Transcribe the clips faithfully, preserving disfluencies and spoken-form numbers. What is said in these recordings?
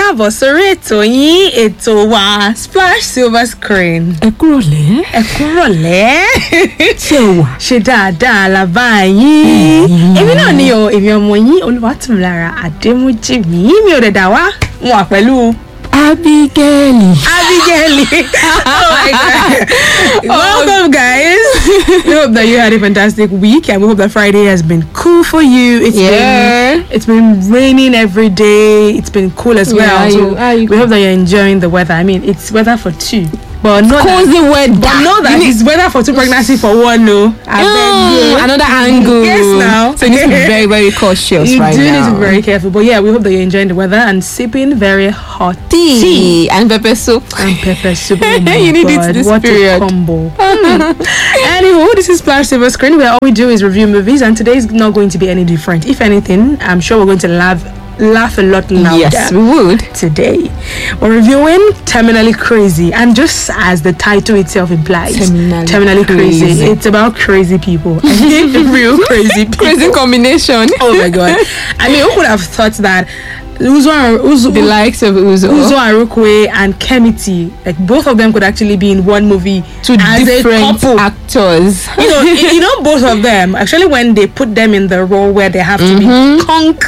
káàbọ̀ sórí ètò yín ètò wa Splash Silver Screen. Ẹ kúrọ̀lẹ́. Ẹ kúrọ̀lẹ́. Ṣé o wà? Ṣé dáadáa la bá yín? Èmi náà ni o, èmi ọmọ yín Olúwatómilára Adémújìmí. Mi ò dẹ̀ dá wá, mo wà pẹ̀lú Abigail. Abigail. Oh my God. Welcome, guys. We hope that you had a fantastic week, and we hope that Friday has been cool for you. It's Yeah. been it's been raining every day. It's been cool as well. Yeah, so you- are you- we hope that you're enjoying the weather. I mean, it's weather for two, but know that, Cozy weather. but know that it's weather for two, pregnancy for one. No, I beg Mm, you. another angle. Yes, now. So you need to be very, very cautious You right do now. need to be very careful. But yeah, we hope that you're enjoying the weather and sipping very hot tea, tea. and pepper soup. And pepper soup. Oh my You need it God, this what period. a combo. Mm. Anywho, this is Splash Silver Screen, where all we do is review movies, and today is not going to be any different. If anything, I'm sure we're going to laugh laugh a lot louder. Yes, we would. Today we're reviewing Terminally Crazy, and just as the title itself implies, Terminally crazy. Crazy. It's about crazy people. I mean, real crazy people. Crazy combination. Oh my God. I mean, who would have thought that Uzo and Uzo, The likes of Uzo. Uzo Arukwe and Kemiti, like both of them could actually be in one movie Two as a different couple. actors. You know, you you know, both of them actually, when they put them in the role where they have to Mm-hmm. be conk,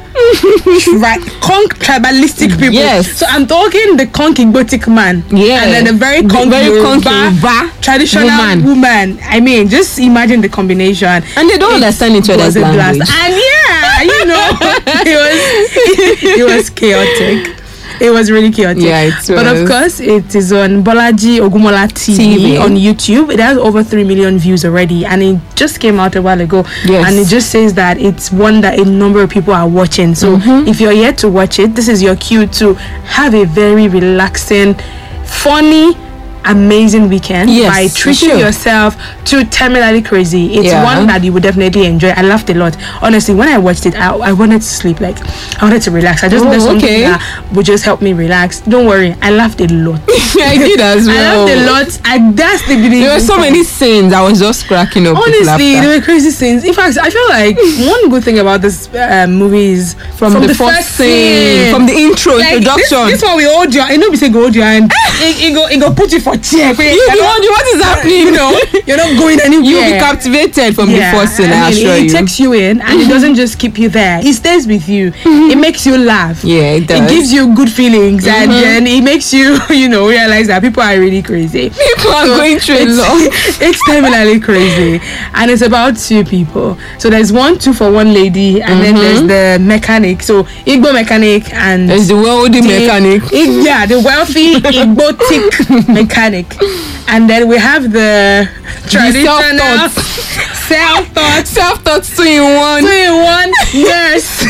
right, conk tribalistic people. Yes. So I'm talking the conk Igbotic man, Yeah. and then the very conk very conk Yoruba Yoruba traditional woman. woman. I mean, just imagine the combination. And they don't understand each other's was a blast. language. And yeah, you know, it was it was chaotic. It was really chaotic. Yeah, it But of was. course, it is on Bolaji Ogumola T V, T V. on YouTube. It has over three million views already, and it just came out a while ago. Yes. And it just says that it's one that a number of people are watching. So if you're yet to watch it, this is your cue to have a very relaxing, funny, amazing weekend Yes, by for treating sure. yourself to Terminally Crazy. It's Yeah. one that you would definitely enjoy. I laughed a lot. Honestly, when I watched it, I, I wanted to sleep. Like, I wanted to relax. I just Oh, wanted something okay. that would just help me relax. Don't worry, I laughed a lot. I did as I well. laughed a lot. I that's the beginning. There were so many scenes. I was just cracking up with Honestly, laughter. there were crazy scenes. In fact, I feel like one good thing about this uh, movie is From, the, first scene, from the intro, like, introduction. This, this one we hold your, you know, we say go hold your hand. it, it go, it go put you for chair. you be wondering what is happening. You know, you're not going anywhere. You'll be captivated from the first scene, I I mean, assure it you. takes you in, and it doesn't just keep you there. It stays with you. It makes you laugh. Yeah, it does. It gives you good feelings, and then it makes you, you know, realize that people are really crazy. People are going through a It's, lot. it's terminally crazy, and it's about two people. So there's one two for one lady, and then there's the mechanic. So Igbo mechanic and There's the wealthy the- mechanic. Ig- yeah, the wealthy Igbotic mechanic, and then we have the traditional self-taught. self-taught Self-taught two in one. two in one nurse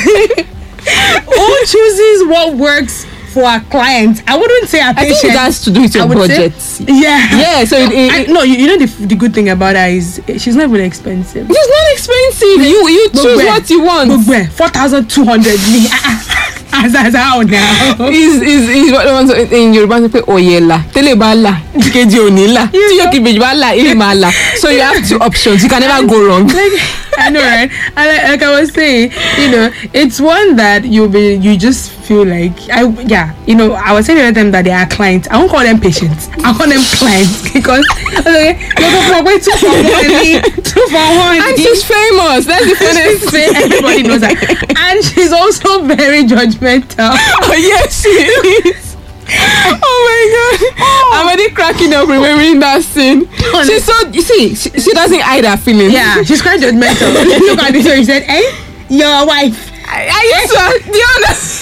who chooses what works for our client. I wouldn't say our I patient. think it has to do with I your would say- budget. yeah. Yeah, so it, it, I, no, you, you know the, the good thing about her is she's not even expensive. it's not expensive. You you choose Gbogbo ẹ̀, what you want. gbogbo ẹ̀, four thousand two hundred ni. As as how now? is is is what one in Yoruba say pé oyela tele ba la ìkejì ò ní là tí yóò kí bèjì bá là èyí máa là, so you have two options, you can never go wrong. Like, I know, right? And like, like I was saying, you know, it's one that you'll be, you just feel like, I yeah, you know, I was saying to them that they are clients. I won't call them patients. I call them clients because okay, you're for way two for one, two for one. And she's famous, that's the funniest thing. Everybody knows that, and she's also very judgmental. Oh yes, she is. Oh my God, I'm already cracking up remembering that scene. She's so, you see, she, she doesn't hide her feelings. Yeah, she's quite judgmental. Look at the show. He said, "Hey, your wife." I, I used to, do you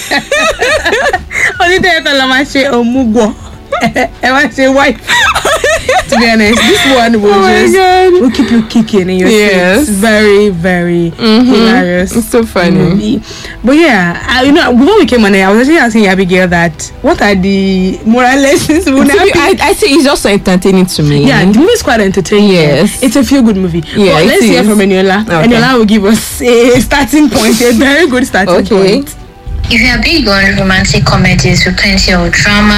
understand? Only day I ma ṣe omugwo. I ma ṣe wife. To be honest, this one will Oh my just God. will keep you kicking in your Yes. seats. Very, very hilarious. It's so funny. movie. But yeah, I, you know, before we came on here, I was actually asking Abigail that what are the moral lessons? we To now be- pick- I, I say it's just so entertaining to me. yeah, the movie is quite entertaining. Yes. It's a feel good movie. Yeah, But it let's hear is. from Eniola. Okay. Eniola will give us a starting point, a very good starting Okay. point. If you are big on romantic comedies with plenty of drama,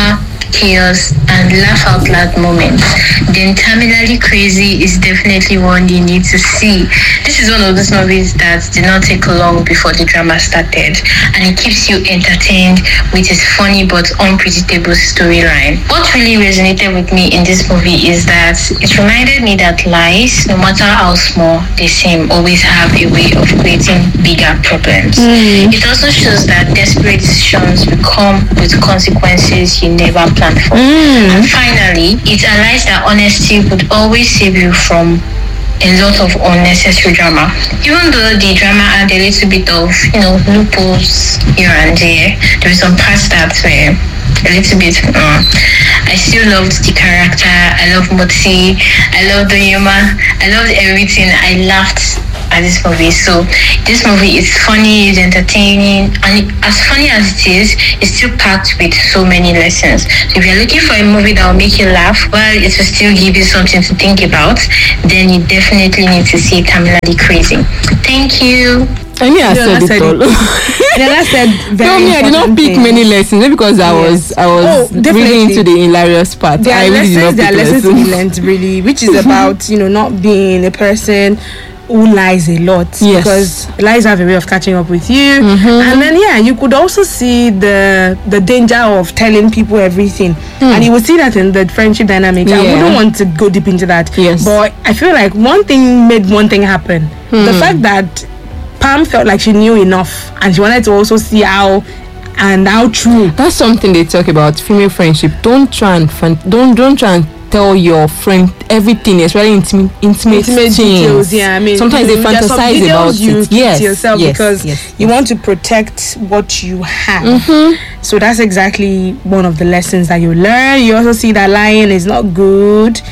chaos, and laugh out loud moments, then Terminally Crazy is definitely one you need to see. This is one of those movies that did not take long before the drama started, and it keeps you entertained with its funny but unpredictable storyline. What really resonated with me in this movie is that it reminded me that lies, no matter how small they seem, always have a way of creating bigger problems. Mm. It also shows that desperate decisions will come with consequences you never planned for. Mm. And finally, it highlights that honesty would always save you from a lot of unnecessary drama. Even though the drama had a little bit of, you know, loopholes here and there, there were some parts that were a little bit, um, I still loved the character. I loved Motsi. I loved the humor. I loved everything. I laughed at this movie. So this movie is funny, it's entertaining, and as funny as it is, it's still packed with so many lessons. So if you're looking for a movie that will make you laugh while it will still give you something to think about, then you definitely need to see Terminally Crazy. Thank you. I mean, I said, said it all. Yeah, that said very no, me, I did not pick things. Many lessons because I was, I was oh, really into the hilarious part. There are I really lessons, did not there are pick lessons lessons. to be learned, really, which is about, you know, not being a person who lies a lot. Yes. Because lies have a way of catching up with you. Mm-hmm. And then, yeah, you could also see the the danger of telling people everything. Mm. And you will see that in the friendship dynamic. Yeah. I wouldn't want to go deep into that. Yes. But I feel like one thing made one thing happen. Mm. The fact that Pam felt like she knew enough and she wanted to also see how and how true. That's something they talk about, female friendship. Don't try and fan- don't don't try and tell your friend everything, especially intimate intimate, intimate things. Details, yeah, I mean, sometimes you they know, fantasize about you it. Yes, to yourself yes, because yes, you yes. want to protect what you have. Mm-hmm. So that's exactly one of the lessons that you learn. You also see that lying is not good,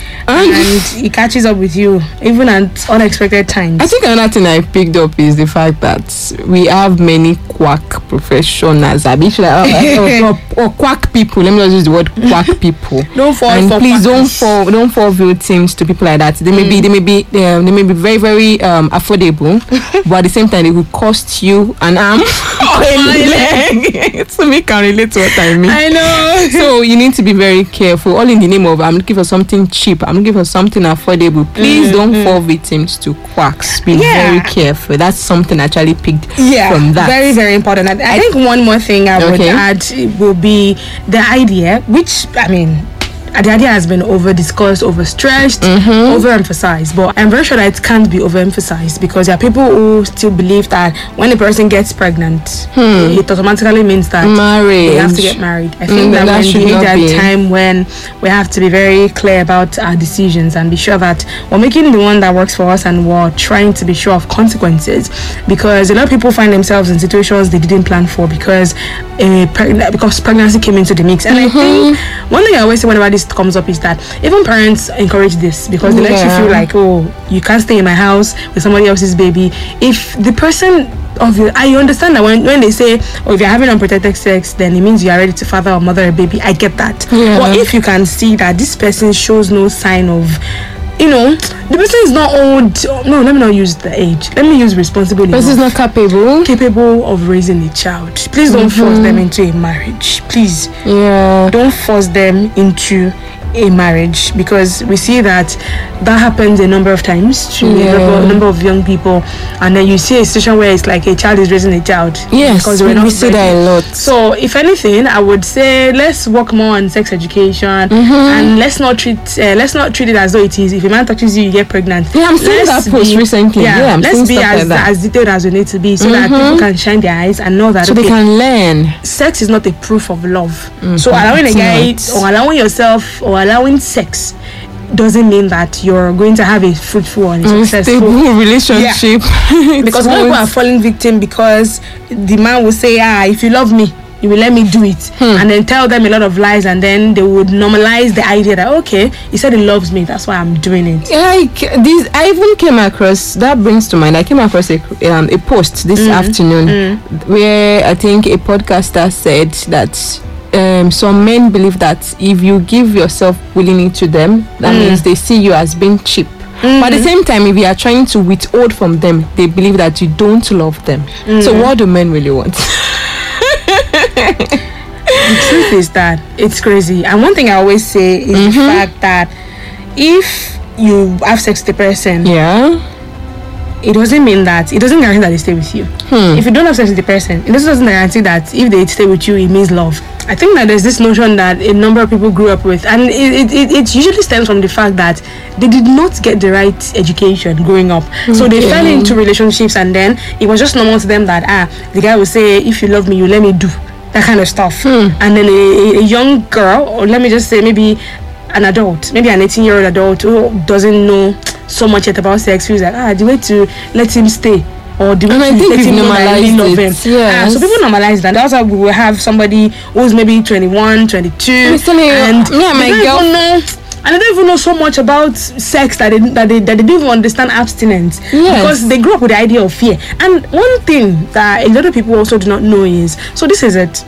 and it catches up with you even at unexpected times. I think another thing I picked up is the fact that we have many quack professionals. I mean, like, or, or, or quack people. Let me just use the word quack people. Don't fall and for please don't quackers. fall don't fall victims to people like that. They may mm. be they may be um, they may be very very um, affordable, but at the same time they will cost you an arm or a leg. So me can relate to what I mean. I know. So you need to be very careful. All in the name of I'm looking for something cheap. I'm looking for something affordable. Please mm, don't mm. fall victims to quacks. Be yeah. very careful. That's something I actually picked yeah, from that. Very very important. I, I, I think one more thing I would okay. add will be the idea, which I mean. The idea has been over discussed, over stressed, mm-hmm. overemphasized, but I'm very sure that it can't be overemphasized because there are people who still believe that when a person gets pregnant, hmm. it automatically means that marriage. They have to get married. I think mm, that, that when we need be. a time when we have to be very clear about our decisions and be sure that we're making the one that works for us and we're trying to be sure of consequences, because a lot of people find themselves in situations they didn't plan for because a preg- because pregnancy came into the mix. And mm-hmm. I think one thing I always say whenever this comes up is that even parents encourage this because they yeah. let you feel like, oh, you can't stay in my house with somebody else's baby. If the person of you, I understand that when, when they say, oh, if you're having unprotected sex, then it means you are ready to father or mother a baby. I get that. Yeah. But if you can see that this person shows no sign of, you know, the person is not old. No, let me not use the age. Let me use responsible. The person is not capable. Capable of raising a child. Please don't mm-hmm. force them into a marriage. Please. Yeah. Don't force them into a marriage, because we see that that happens a number of times to yeah. a, number, a number of young people, and then you see a situation where it's like a child is raising a child. Yes, because we're not we see that a lot. So if anything, I would say let's work more on sex education, mm-hmm. and let's not treat uh, let's not treat it as though it is if a man touches you, you get pregnant. Yeah, I'm seeing let's that post be, recently. Yeah, yeah I'm let's be as, as, like as detailed as we need to be, so mm-hmm. that people can shine their eyes and know that so okay, they can learn. Sex is not a proof of love. Mm-hmm. So allowing a guy not. or allowing yourself or allowing sex doesn't mean that you're going to have a fruitful and successful stable relationship. Yeah. Because some people are falling victim because the man will say, ah, if you love me, you will let me do it, hmm. and then tell them a lot of lies, and then they would normalize the idea that okay, he said he loves me, that's why I'm doing it. Yeah, I, this, I even came across, that brings to mind, I came across a, um, a post this mm. afternoon mm. where I think a podcaster said that Um, some men believe that if you give yourself willingly to them, that mm. means they see you as being cheap. Mm-hmm. But at the same time, if you are trying to withhold from them, they believe that you don't love them. Mm. So what do men really want? The truth truth is that it's crazy. And one thing I always say is Mm-hmm. the fact that if you have sex with a person, Yeah. it doesn't mean that it doesn't guarantee that they stay with you. Hmm. If you don't have sex with the person, it also doesn't guarantee that if they stay with you, it means love. I think that there's this notion that a number of people grew up with, and it, it, it, it usually stems from the fact that they did not get the right education growing up. So they Okay. fell into relationships, and then it was just normal to them that ah, the guy would say, if you love me, you let me do that kind of stuff. And then a, a young girl, or let me just say maybe an adult, maybe an eighteen year old adult who doesn't know so much yet about sex, feels like ah, the way to let him stay, or the way And I to think let we've him know that I really love normalized him. it, Ah, yes. so people normalize that. That's why we will have somebody who's maybe twenty-one, twenty-two, I'm telling you, and me and my they don't girl- even know. And they don't even know so much about sex that they that they, that they don't even understand abstinence, Yes. because they grew up with the idea of fear. And one thing that a lot of people also do not know is, so this is it.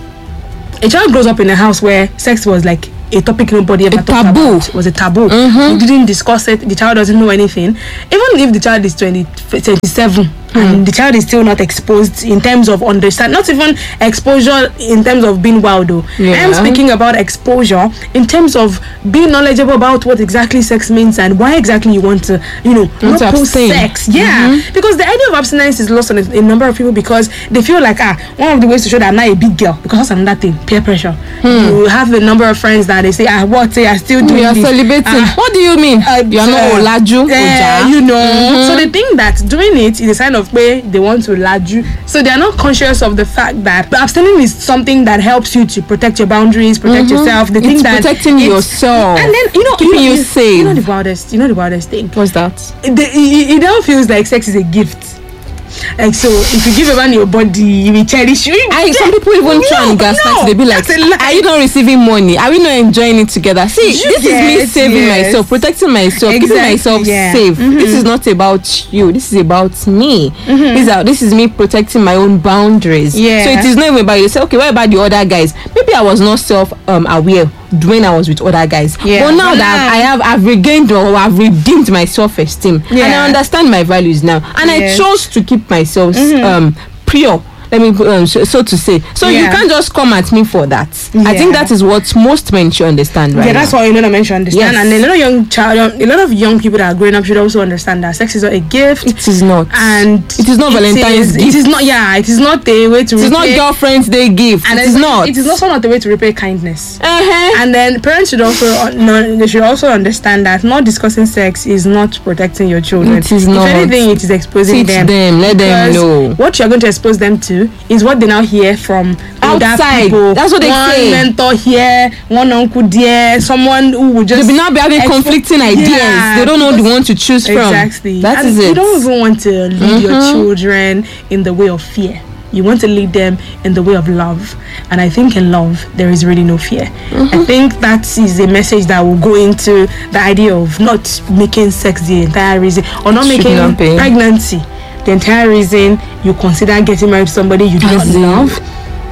A child grows up in a house where sex was like a topic nobody ever A talked taboo. about. It was a taboo. You didn't discuss it. The child doesn't know anything. Even if the child is twenty, twenty-seven and the child is still not exposed in terms of understand, not even exposure in terms of being wild though. I am Yeah. speaking about exposure in terms of being knowledgeable about what exactly sex means and why exactly you want to, you know, Want to not post abstain. sex. Yeah. Because the idea of abstinence is lost on a, a number of people because they feel like ah, one of the ways to show that I'm not a big girl, because that's another thing, peer pressure. You have a number of friends that they say ah, what say I still doing We are this. celebrating. Ah, What do you mean? uh, you are not uh, Olaju, eh, Oja. you know. So they think that doing it is a sign of way they want to laju. So they are not conscious of the fact that abstaining is something that helps you to protect your boundaries, protect yourself. They think It's that protecting it's- yourself. and then you know, Keeping you, know, you safe. You know the wildest. You know the wildest thing. What's that? It, it, it now feels like sex is a gift. Like, so if you give a man your body, you will cherish you. I, some people even try No, and gaslight. no, They be like, that's a lie. "Are you not receiving money? Are we not enjoying it together?" See, You this is me get, saving yes. myself, protecting myself, keeping Exactly, myself yeah. safe. This is not about you. This is about me. This, are, this is me protecting my own boundaries. Yeah. So it is not even about you. Say, okay, what about the other guys? Maybe I was not self um, aware when I was with other guys. Yeah. But now But that now- I have, I've regained or I've redeemed my self-esteem, and Yeah. I understand my values now, and Yes. I chose to keep myself um pure. Let me um, so, so to say. So you Yeah. can't just come at me for that. I think Yeah. that is what most men should understand, right? Yeah, that's now. what a lot of men should understand, Yes. and a lot of young child, a lot of young people that are growing up should also understand that sex is not a gift, It is not. and it is not Valentine's is, gift. It is not. Yeah, it is not a way to. It is not repay- girlfriend's day gift. and It is it's- not. It is also not a way to repay kindness. Uh-huh. And then parents should also uh, no, they should also understand that not discussing sex is not protecting your children. It is If not. anything, it is exposing Teach them. them, let them Because know. what you're going to expose them to is what they now hear from older Outside. people. That's what they one say. mentor here, one uncle there, someone who would just They will now be having expo- conflicting ideas. Yeah, They don't know the because- one to choose from. Exactly. That and is it. You don't even want to lead your Mhm. children in the way of fear. You want to lead them in the way of love. And I think in love, there is really no fear. I think that is a message that will go into the idea of not making sex the entire reason, or not Should making not be. pregnancy the entire reason you consider getting married to somebody you do not As in- love,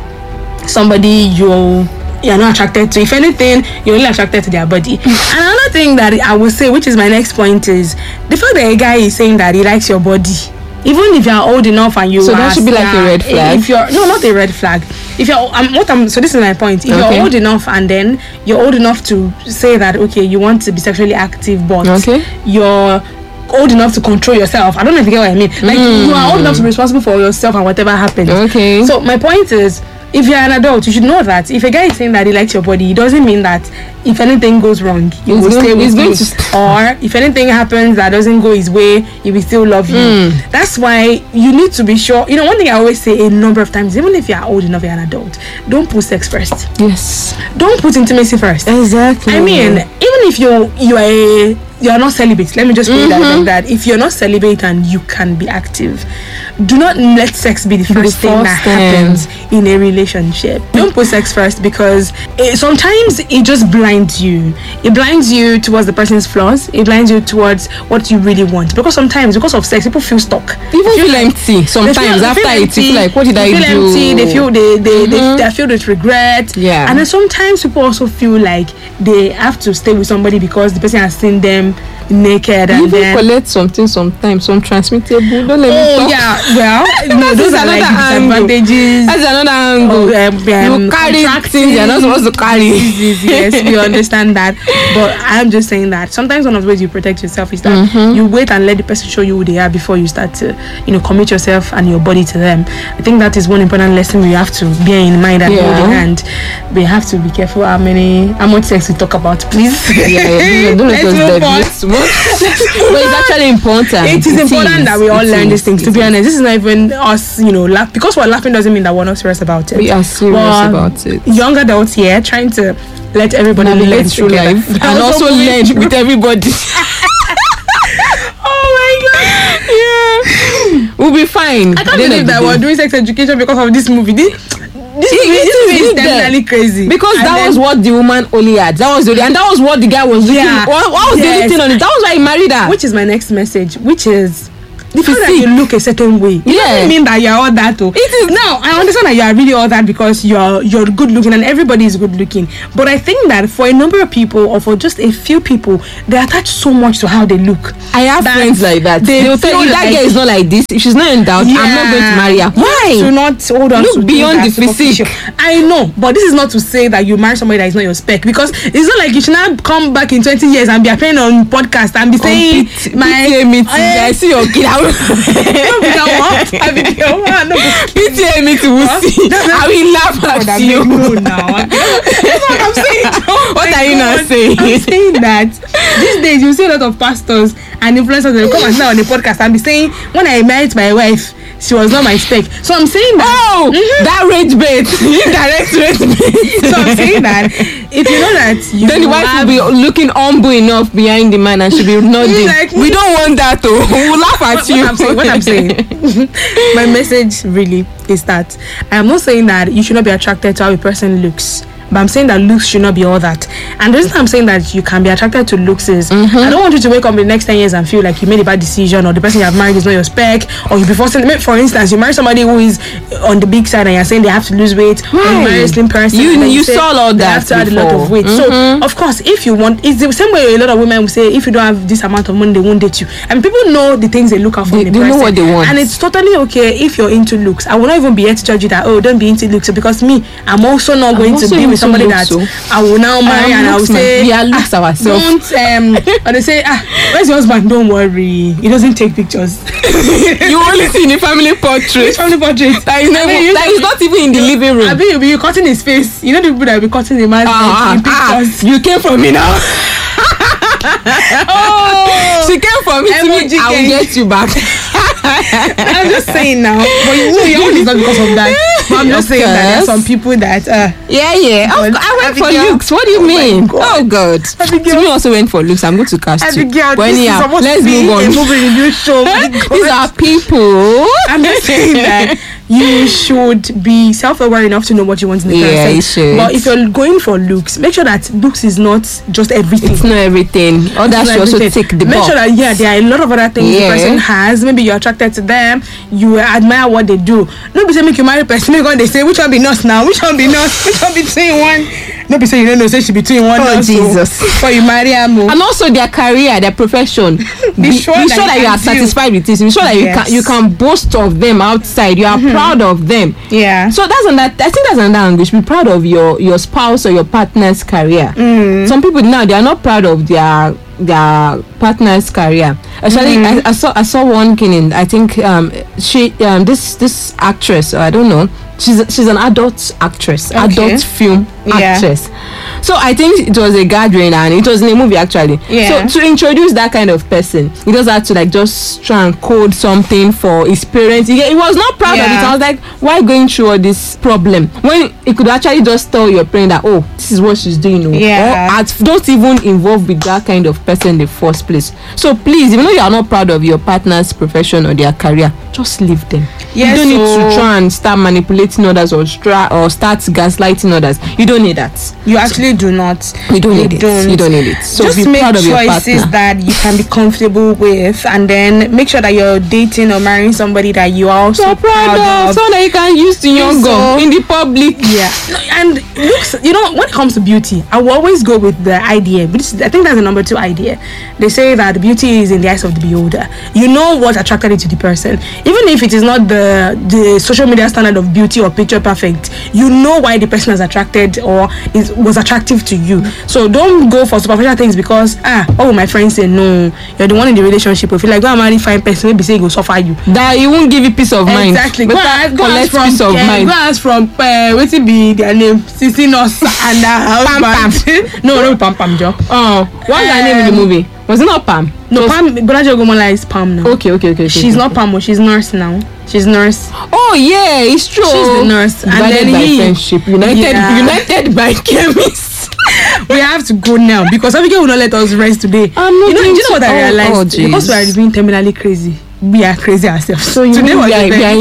somebody you you're not attracted to. If anything, you're only attracted to their body. And another thing that I will say, which is my next point, is the fact that a guy is saying that he likes your body, even if you're old enough and you So are, that should be like a red flag? If you're no, not a red flag. If you're um, what I'm so this is my point. If Okay. you're old enough and then you're old enough to say that okay, you want to be sexually active, but Okay. you're old enough to control yourself. I don't know if you get what I mean. Like you are old enough to be responsible for yourself and whatever happens. Okay. So my point is, if you're an adult, you should know that if a guy is saying that he likes your body, it doesn't mean that if anything goes wrong, he He's will going- stay with he's going you. to st- Or if anything happens that doesn't go his way, he will still love you. That's why you need to be sure. You know, one thing I always say a number of times, even if you're old enough, you're an adult, don't put sex first. Yes. Don't put intimacy first. Exactly. I mean, even if you're you are a, you are not celibate, let me just put it that like that. If you're not celibate and you can be active, do not let sex be the first thing first that thing. happens in a relationship. Don't put sex first, because it, sometimes it just blinds you. It blinds you towards the person's flaws. It blinds you towards what you really want. Because sometimes, because of sex, people feel stuck. Even They feel empty they sometimes feel- they after feel it. You empty, feel like, what did they I feel do? empty, they feel they they, they they feel with regret. Yeah. And then sometimes people also feel like they have to stay with somebody because the person has seen them naked You and even then. collect something sometimes, some transmittable. Don't let me Oh talk. yeah, well, no, those are like another angle. disadvantages. That's another angle. Oh, um, um, you carry contracting things you're not supposed to carry. diseases, yes, we understand that. But I'm just saying that sometimes one of the ways you protect yourself is that Mm-hmm. you wait and let the person show you who they are before you start to, you know, commit yourself and your body to them. I think that is one important lesson we have to bear in mind and Yeah. hold in hand. We have to be careful how many, how much sex we talk about, please. Yeah, yeah, don't let Let's us move on. deviate too much. But it's actually important. It is important is. that we all It learn is. these things. To It be is. honest, this is not even us, you know, laugh because we're laughing doesn't mean that we're not serious about it. We are serious But about it. Young adults here trying to let everybody learn Navigate through together. life and also learn with everybody. Oh my god! Yeah, we'll be fine. I can't believe that we're doing sex education because of this movie. This, this It- movie, it this is movie is needed. definitely crazy. Because And that then- was what the woman only had. That was the and that was what the guy was looking. Yeah. What, what was the Yes. only thing on it? That was why he married her. which is my next message, which is the fact that Physique. you look a certain way. It Yeah. doesn't mean that you're all that. Oh. It is- Now I understand that you are really all that because you're you're good looking and everybody is good looking. But I think that for a number of people or for just a few people, they attach so much to how they look. I have that friends like that. they They will tell feel you that like- girl is not like this. If she's not in doubt, I'm not going to marry her. Do Why? not hold on Look to beyond things the that are physique. superficial. I know, but this is not to say that you marry somebody that is not your spec because it's not like you should not come back in twenty years and be appearing on podcast and be saying P T- my P T A meeting. Eh, I see your kid. I will- no, be that what? I be the one. No, but- P T A meeting. We'll Huh? see. That's- I will laugh Oh, at that you. make no now. That's what I'm saying. Oh What my are you now God. saying? I'm saying that these days you see a lot of pastors and influencers that will come and sit on the podcast and be saying, when I met my wife, she was not my spec. So I'm saying that. Oh, that rage bait. Direct rage bait. So I'm saying that if you know that you Then the wife will have, be looking humble enough behind the man and she'll be nodding. Like, we don't want that though. We'll laugh at what, you. what I'm saying, what I'm saying, my message really is that I am not saying that you should not be attracted to how a person looks. But I'm saying that looks should not be all that. And the reason I'm saying that you can be attracted to looks is I don't want you to wake up in the next ten years and feel like you made a bad decision or the person you have married is not your spec or you be forcing. For instance, you marry somebody who is on the big side and you're saying they have to lose weight or you marry a slim person. You- and then you say saw all they that have to add a lot before. of weight. So of course, if you want, it's the same way a lot of women will say if you don't have this amount of money, they won't date you. And people know the things they look out for They- in a they know person. what they want. And it's totally okay if you're into looks. I will not even be here to judge you that oh don't be into looks because me, I'm also not going to also be with into somebody looks, that so. I will now marry Um, and I will looks, man. say We are looks ah, ourselves. don't um or they say ah where's your husband? Don't worry, he doesn't take pictures. You only see in the family portrait. Which family portrait? That is, never, I mean, you- that is not even in the living room. I mean you'll be cutting his face. You know the people that will be cutting the man's Ah, head in ah, pictures. you came for me now. Oh, She came for me to me. Emoji I will gang. get you back. I'm just saying now. But you know, your own is not because of that. But I'm just Of saying that there are course. some people that uh Yeah, yeah. I, God. I went for Abigail. looks. What do you Oh my mean? God. Oh God. Abigail. To me also went for looks. I'm going to cast you. Abigail, But this is anyhow, supposed let's to be move on. a movie review show. My God. These are people. I'm just saying that you should be self-aware enough to know what you want in the Yeah, person. you should. But if you're going for looks, make sure that looks is not just everything. It's not everything. Others It's should also everything. take the Make box. sure that yeah, there are a lot of other things Yeah. the person has. Maybe you're attracted to them. You admire what they do. Don't be saying make you marry person. Because they say which one be nurse now, which one be nurse, which one between one. Don't be saying you don't know. Say she between one. Oh, nurse, so- Jesus. Before you marry her, mo. And also their career, their profession. Be, sure be that sure you that you can are do. satisfied with this. Be sure that you Yes. can you can boast of them outside. You are proud of them. Yeah. So that's another. I think that's another angle. You should be proud of your your spouse or your partner's career. Some people now they are not proud of their their partner's career. Actually, I, I saw I saw one killing. I think um she um this this actress. I don't know. She's she's an adult actress, Okay. adult film Yeah. actress. So I think it was a gathering and it was in a movie actually. Yeah. So to introduce that kind of person, he just had to like just try and code something for his parents. He, he was not proud of it. Yeah. I was like, why going through all this problem when he could actually just tell your parent that oh this is what she's doing. oh. Yeah. Or at, don't even involve with that kind of person in the first place. So please, if you're know you are not proud of your partner's profession or their career, just leave them. Yes, you don't so need to try and start manipulating others or stra- or start gaslighting others. You don't need that. You actually do not. You don't You need don't. it. You don't need it. So just be make proud of your choices partner. that you can be comfortable with, and then make sure that you're dating or marrying somebody that you are also You're proud of, someone that you can use to your So- go in the public. Yeah, No, and looks. You know, when it comes to beauty, I will always go with the idea. But this, I think that's the number two idea. They say that beauty is in the eyes of the beholder. You know what attracted you to the person, even if it is not the the social media standard of beauty or picture perfect. You know why the person is attracted or is was attractive to you. So don't go for superficial things because ah, oh my friends say no, you're the one in the relationship. If you like go and marry fine person, maybe say he go suffer you. That it won't give you peace of mind. Exactly. Go Better ask, go collect ask from peace of uh, mind. Go ask from uh, what's it be their name? Sissy Nos and uh, Pam husband. no, no Pam Pam Jo. Oh, what's her name in the movie? Was it not Pam? No, Just- Pam. Bolaji Ogunmola is Pam now. Okay, okay, okay. okay She's okay. not Pam. oh, She's nurse now. She's nurse. Oh yeah, it's true. She's the nurse, and Divided then by he- friendship, united, Yeah. united by chemists. We have to go now because Abigail will not let us rest today. I'm not you know, going do you know what to- I oh, realized? oh, because we jeez. are being terminally crazy. We are crazy ourselves. So you today mean was we are, the we are day-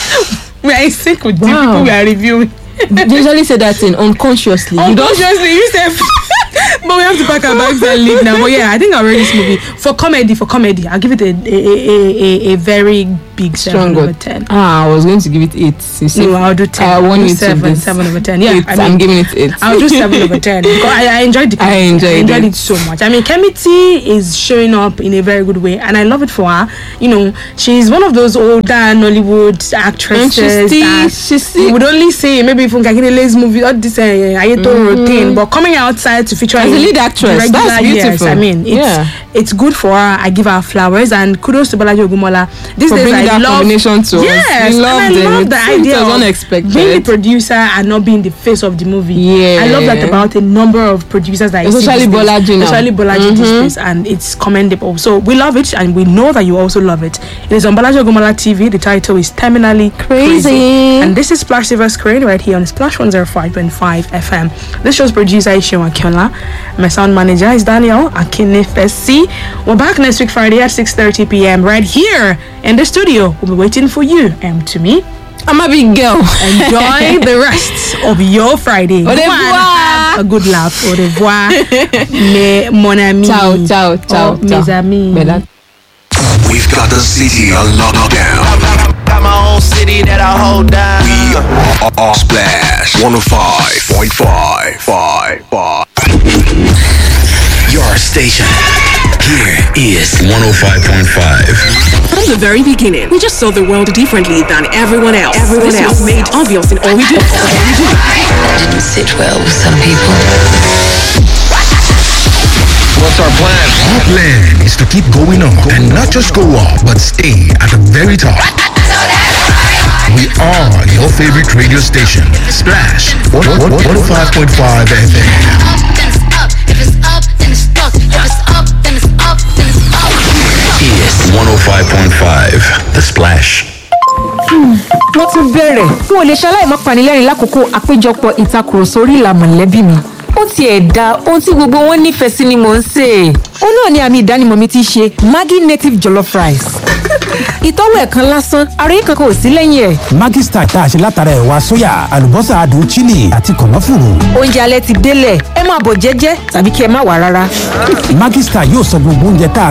in, we are in sync with the Wow. people we are reviewing. they usually say that thing unconsciously. You don't. Unconsciously, you said. But we have to pack our bags and leave now. But yeah, I think I'll rate this movie for comedy. For comedy, I'll give it a a, a, a, a very big seven Strong over God. ten. Ah, I was going to give it eight. You see, No, I'll do ten. I I'll want do you to seven, do seven over ten. Yeah, eight. I mean, I'm giving it eight. I'll do seven over ten because I, I enjoyed the. I enjoyed I enjoyed it. it so much. I mean, Kemiti is showing up in a very good way, and I love it for her. You know, she's one of those older Nollywood actresses And she's that still- she's you still- would only see maybe from Kakinele's movie or this uh, Ayetoro thing, but coming outside to feature As a in lead actress, the regular that's years, beautiful. I mean, it's Yeah. it's good for her. I give her flowers and kudos to Bolaji Ogunmola. These For days, bringing I that love combination to us. yes, We loved and I it. love the It idea was of unexpected. being the producer and not being the face of the movie. Yeah. I love that about a number of producers that I see Especially these days. Bolaji now. Especially Bolaji Mhm. these days, and it's commendable. So we love it, and we know that you also love it. It is on Bolaji Ogunmola T V. The title is Terminally Crazy, Crazy. and this is Splash Silver Screen right here on Splash one oh five point five F M. This show's producer is Shewa Kiola. My sound manager is Daniel Akinefesi. We're back next week Friday at six thirty p.m. right here in the studio. We'll be waiting for you. And to me, I'm a big girl. enjoy the rest of your Friday. Au Go and revoir. have a good laugh. Au revoir, mes, mon ami. Ciao, ciao, ciao, Oh, mes ciao. amis. Bella. We've got the city on lockdown. Got my own city that I hold down. We are, are Splash one oh five point five. Five, five. Your station. Here is one oh five point five. From the very beginning, we just saw the world differently than everyone else. Everyone this else was made obvious in all we do. All we do. Didn't sit well with some people. What's our plan? Our plan is to keep going up and not just go up, but stay at the very top. We are your favorite radio station, Splash one oh five point five F M. If it's up, then it's stuck. If it's up, then it's up, then it's up. Is one oh five point five. The Splash. wọ́n tún bẹ̀rẹ̀ n ò lè ṣaláì má panilẹ́rìn lákòókò àpéjọpọ̀ ìtakùrọ̀sọ orí ìlà mọ̀lẹ́bí mi. ó tiẹ̀ da ohun tí gbogbo wọn nífẹ̀ẹ́ sí ni mò ń sè é. ó náà ni àmì ìdánimọ̀ mi ti ṣe Maggi native jollof rice. ìtọ́wò ẹ̀ kan lásán ara yìí kankan ò sí lẹ́yìn ẹ̀. Maggi Star tá a ṣe látara ẹ̀wà sóyà àlùbọ́sà adùn chili àti kànáfùrù. oúnjẹ alẹ́ ti délẹ̀ ẹ máa bọ̀ jẹ́jẹ́ tàbí kí ẹ má wà rárá. Maggi Star yóò sọ gbogbo oúnjẹ tá a